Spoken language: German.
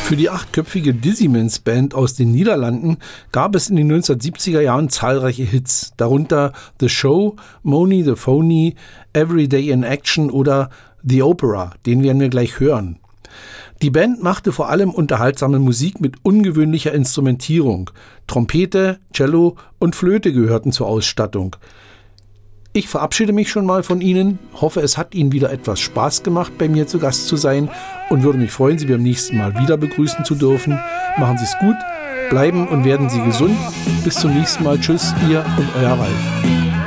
Für die 8-köpfige Dizzy-Mans Band aus den Niederlanden gab es in den 1970er Jahren zahlreiche Hits, darunter The Show, Money the Phony, Every Day in Action oder The Opera, den werden wir gleich hören. Die Band machte vor allem unterhaltsame Musik mit ungewöhnlicher Instrumentierung. Trompete, Cello und Flöte gehörten zur Ausstattung. Ich verabschiede mich schon mal von Ihnen, hoffe, es hat Ihnen wieder etwas Spaß gemacht, bei mir zu Gast zu sein und würde mich freuen, Sie beim nächsten Mal wieder begrüßen zu dürfen. Machen Sie es gut, bleiben und werden Sie gesund. Bis zum nächsten Mal. Tschüss, Ihr und Euer Ralf.